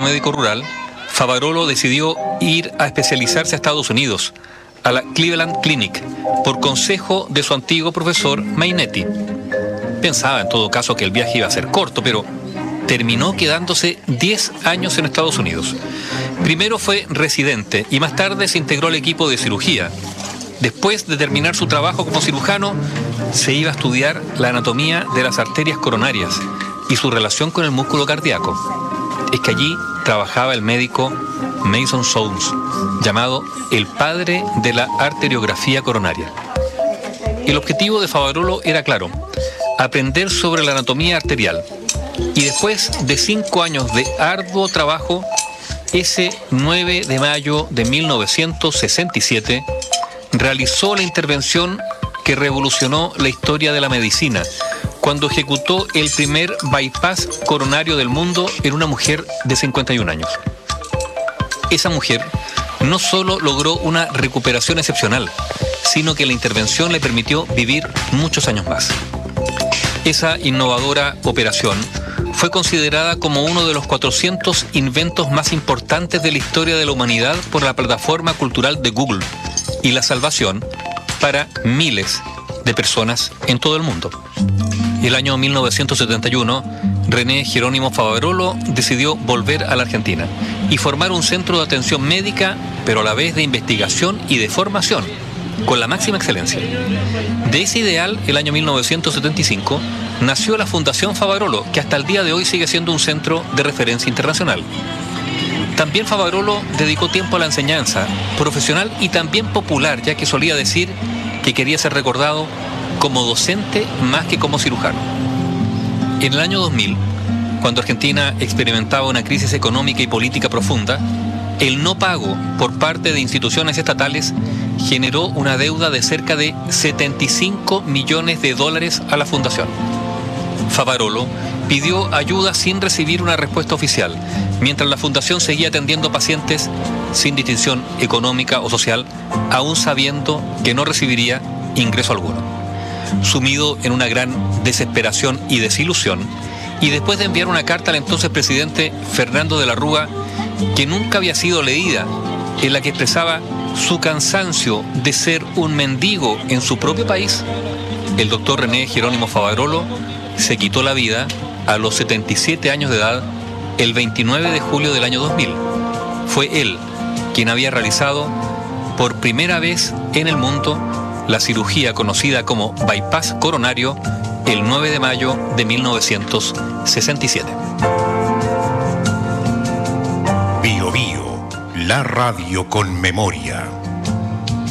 médico rural, Favarolo decidió ir a especializarse a Estados Unidos, a la Cleveland Clinic, por consejo de su antiguo profesor Mainetti. Pensaba en todo caso que el viaje iba a ser corto, pero terminó quedándose 10 años en Estados Unidos. Primero fue residente y más tarde se integró al equipo de cirugía. Después de terminar su trabajo como cirujano, se iba a estudiar la anatomía de las arterias coronarias y su relación con el músculo cardíaco. Es que allí trabajaba el médico Mason Soames, llamado el padre de la arteriografía coronaria. El objetivo de Favarolo era claro: aprender sobre la anatomía arterial. Y después de 5 años de arduo trabajo, ese 9 de mayo de 1967, realizó la intervención que revolucionó la historia de la medicina, cuando ejecutó el primer bypass coronario del mundo en una mujer de 51 años. Esa mujer no solo logró una recuperación excepcional, sino que la intervención le permitió vivir muchos años más. Esa innovadora operación fue considerada como uno de los 400 inventos más importantes de la historia de la humanidad por la plataforma cultural de Google y la salvación para miles de personas en todo el mundo. El año 1971, René Jerónimo Favarolo decidió volver a la Argentina y formar un centro de atención médica, pero a la vez de investigación y de formación, con la máxima excelencia. De ese ideal, el año 1975, nació la Fundación Favarolo, que hasta el día de hoy sigue siendo un centro de referencia internacional. También Favarolo dedicó tiempo a la enseñanza profesional y también popular, ya que solía decir que quería ser recordado como docente más que como cirujano. En el año 2000, cuando Argentina experimentaba una crisis económica y política profunda, el no pago por parte de instituciones estatales generó una deuda de cerca de 75 millones de dólares a la fundación. Favarolo pidió ayuda sin recibir una respuesta oficial, mientras la fundación seguía atendiendo pacientes sin distinción económica o social, aún sabiendo que no recibiría ingreso alguno. Sumido en una gran desesperación y desilusión, y después de enviar una carta al entonces presidente Fernando de la Rúa, que nunca había sido leída, en la que expresaba su cansancio de ser un mendigo en su propio país, el doctor René Jerónimo Favarolo se quitó la vida a los 77 años de edad el 29 de julio del año 2000. Fue él quien había realizado por primera vez en el mundo la cirugía conocida como bypass coronario el 9 de mayo de 1967. Bio Bio, la radio con memoria.